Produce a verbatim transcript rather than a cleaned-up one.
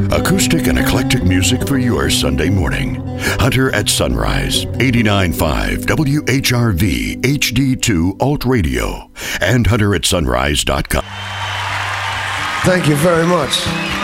Acoustic and eclectic music for your Sunday morning. Hunter at Sunrise, eighty-nine point five W H R V H D two Alt Radio, and hunter at sunrise dot com. Thank you very much.